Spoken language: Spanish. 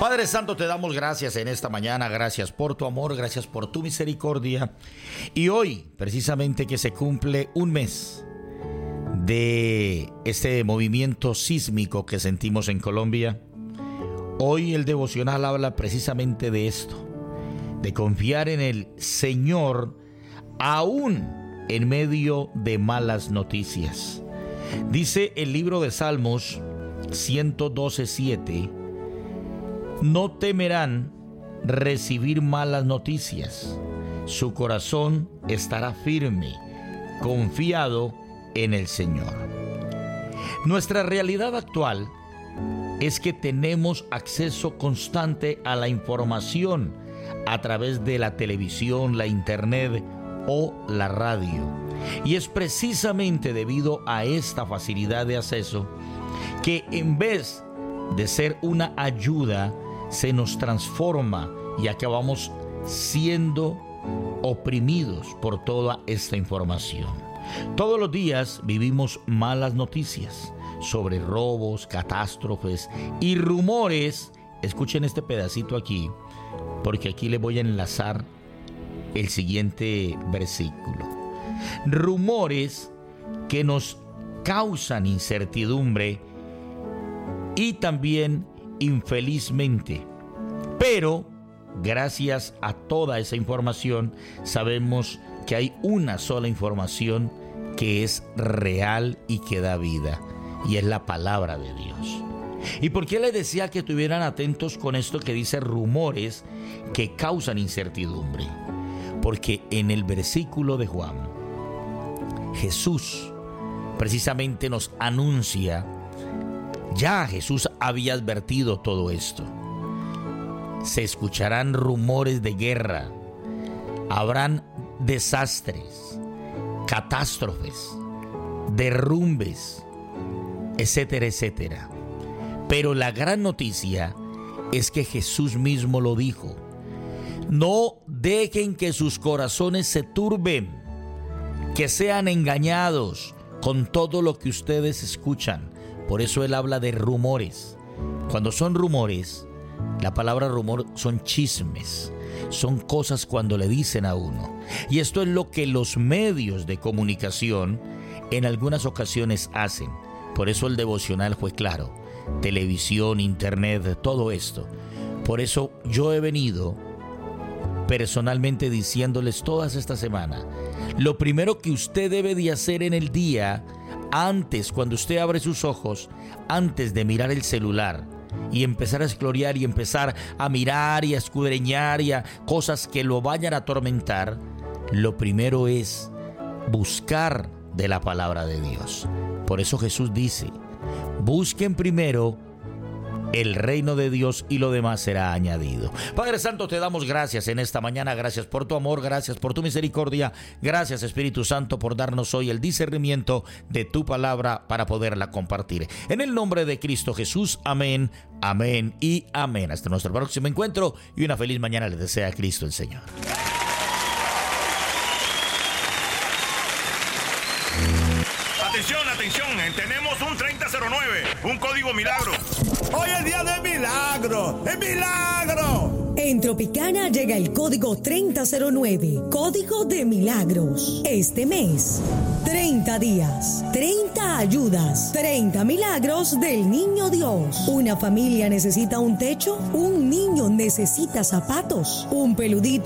Padre Santo, te damos gracias en esta mañana, gracias por tu amor, gracias por tu misericordia. Y hoy, precisamente que se cumple un mes de este movimiento sísmico que sentimos en Colombia, hoy el devocional habla precisamente de esto, de confiar en el Señor aún en medio de malas noticias. Dice el libro de Salmos 112:7: no temerán recibir malas noticias, su corazón estará firme, confiado en el Señor. Nuestra realidad actual es que tenemos acceso constante a la información a través de la televisión, la internet o la radio. Y es precisamente debido a esta facilidad de acceso que en vez de ser una ayuda, se nos transforma y acabamos siendo oprimidos por toda esta información. Todos los días vivimos malas noticias sobre robos, catástrofes y rumores. Escuchen este pedacito aquí, porque aquí le voy a enlazar el siguiente versículo. Rumores que nos causan incertidumbre y también infelizmente. Pero gracias a toda esa información sabemos que hay una sola información que es real y que da vida, y es la palabra de Dios. ¿Y por qué les decía que estuvieran atentos con esto que dice rumores que causan incertidumbre? Porque en el versículo de Juan, Jesús precisamente nos anuncia. Ya Jesús había advertido todo esto. Se escucharán rumores de guerra, habrán desastres, catástrofes, derrumbes, etcétera, etcétera. Pero la gran noticia es que Jesús mismo lo dijo: no dejen que sus corazones se turben, que sean engañados con todo lo que ustedes escuchan. Por eso él habla de rumores. Cuando son rumores, la palabra rumor son chismes, son cosas cuando le dicen a uno. Y esto es lo que los medios de comunicación en algunas ocasiones hacen. Por eso el devocional fue claro: televisión, internet, todo esto. Por eso yo he venido personalmente diciéndoles todas esta semana: lo primero que usted debe de hacer en el día, antes, cuando usted abre sus ojos, antes de mirar el celular y empezar a escrolear y empezar a mirar y a escudriñar y a cosas que lo vayan a atormentar, lo primero es buscar de la palabra de Dios. Por eso Jesús dice: busquen primero el reino de Dios y lo demás será añadido. Padre Santo, te damos gracias en esta mañana. Gracias por tu amor, gracias por tu misericordia. Gracias, Espíritu Santo, por darnos hoy el discernimiento de tu palabra para poderla compartir. En el nombre de Cristo Jesús, amén, amén y amén. Hasta nuestro próximo encuentro y una feliz mañana les desea Cristo el Señor. Atención, atención, tenemos un 3009, un código milagro. Hoy es día de milagro, ¡es milagro! En Tropicana llega el código 3009, código de milagros. Este mes, 30 días, 30 ayudas, 30 milagros del Niño Dios. Una familia necesita un techo, un niño necesita zapatos, un peludito